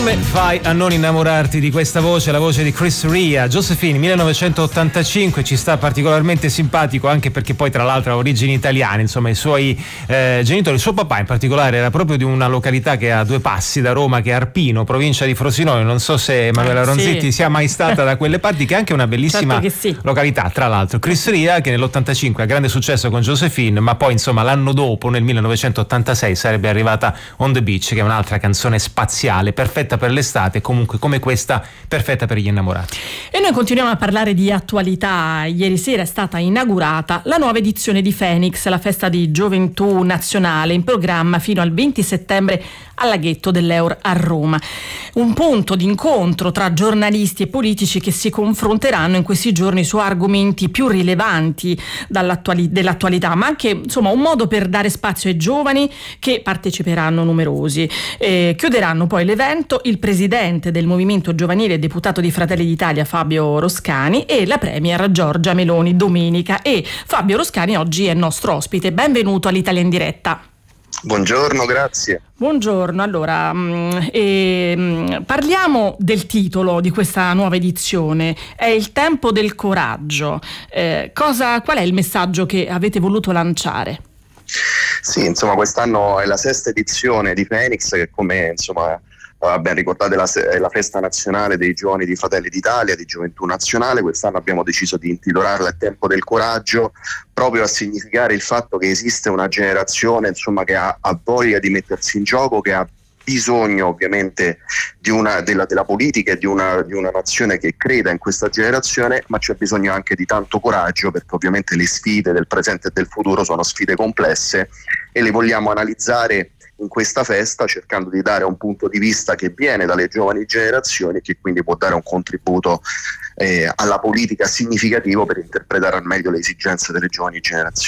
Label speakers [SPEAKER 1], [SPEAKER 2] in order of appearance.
[SPEAKER 1] Come fai a non innamorarti di questa voce, la voce di Chris Rea? Josephine, 1985, ci sta particolarmente simpatico anche perché poi tra l'altro ha origini italiane, insomma i suoi genitori, il suo papà in particolare era proprio di una località che è a 2 passi da Roma, che è Arpino, provincia di Frosinone. Non so se Emanuela Ronzetti sia mai stata da quelle parti, che è anche una bellissima località tra l'altro. Chris Rea che nell'85 ha grande successo con Josephine, ma poi insomma l'anno dopo, nel 1986, sarebbe arrivata On the Beach, che è un'altra canzone spaziale, perfetta per l'estate, comunque come questa perfetta per gli innamorati.
[SPEAKER 2] E noi continuiamo a parlare di attualità. Ieri sera è stata inaugurata la nuova edizione di Phoenix, la festa di gioventù nazionale, in programma fino al 20 settembre al laghetto dell'Eur a Roma. Un punto d'incontro tra giornalisti e politici che si confronteranno in questi giorni su argomenti più rilevanti dell'attualità, ma anche insomma un modo per dare spazio ai giovani che parteciperanno numerosi. Chiuderanno poi l'evento il presidente del movimento giovanile e deputato di Fratelli d'Italia Fabio Roscani e la premier Giorgia Meloni domenica, e Fabio Roscani oggi è nostro ospite. Benvenuto all'Italia in diretta.
[SPEAKER 3] Buongiorno, grazie.
[SPEAKER 2] Buongiorno, allora parliamo del titolo di questa nuova edizione, è il tempo del coraggio. Qual è il messaggio che avete voluto lanciare?
[SPEAKER 3] Sì, insomma quest'anno è la 6ª edizione di Phoenix, che come insomma ben ricordate è la festa nazionale dei giovani di Fratelli d'Italia, di Gioventù Nazionale. Quest'anno abbiamo deciso di intitolarla Il tempo del coraggio, proprio a significare il fatto che esiste una generazione insomma che ha voglia di mettersi in gioco, che ha bisogno ovviamente della politica e di una nazione che creda in questa generazione, ma c'è bisogno anche di tanto coraggio, perché ovviamente le sfide del presente e del futuro sono sfide complesse e le vogliamo analizzare in questa festa, cercando di dare un punto di vista che viene dalle giovani generazioni e che quindi può dare un contributo alla politica significativo per interpretare al meglio le esigenze delle giovani generazioni.